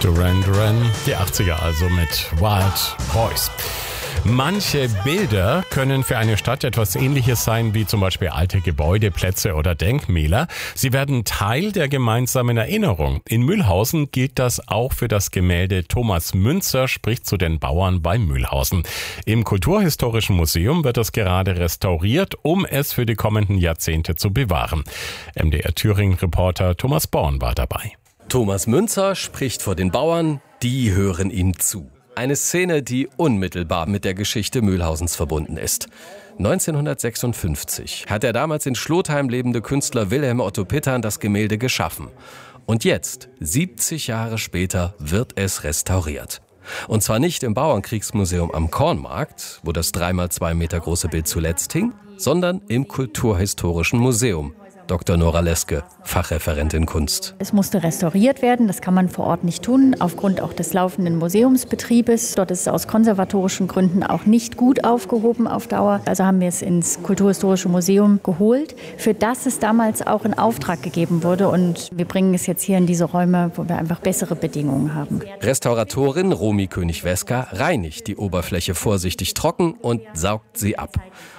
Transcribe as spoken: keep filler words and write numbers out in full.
Duran Duran, die achtziger also mit Wild Boys. Manche Bilder können für eine Stadt etwas Ähnliches sein wie zum Beispiel alte Gebäude, Plätze oder Denkmäler. Sie werden Teil der gemeinsamen Erinnerung. In Mühlhausen gilt das auch für das Gemälde Thomas Münzer spricht zu den Bauern bei Mühlhausen. Im Kulturhistorischen Museum wird es gerade restauriert, um es für die kommenden Jahrzehnte zu bewahren. M D R Thüringen-Reporter Thomas Born war dabei. Thomas Münzer spricht vor den Bauern, die hören ihm zu. Eine Szene, die unmittelbar mit der Geschichte Mühlhausens verbunden ist. neunzehnhundertsechsundfünfzig hat der damals in Schlotheim lebende Künstler Wilhelm Otto Pittern das Gemälde geschaffen. Und jetzt, siebzig Jahre später, wird es restauriert. Und zwar nicht im Bauernkriegsmuseum am Kornmarkt, wo das drei mal zwei Meter große Bild zuletzt hing, sondern im Kulturhistorischen Museum. Doktor Nora Leske, Fachreferentin Kunst. Es musste restauriert werden, das kann man vor Ort nicht tun, aufgrund auch des laufenden Museumsbetriebes. Dort ist es aus konservatorischen Gründen auch nicht gut aufgehoben auf Dauer. Also haben wir es ins Kulturhistorische Museum geholt, für das es damals auch in Auftrag gegeben wurde. Und wir bringen es jetzt hier in diese Räume, wo wir einfach bessere Bedingungen haben. Restauratorin Romy König-Weska reinigt die Oberfläche vorsichtig trocken und saugt sie ab.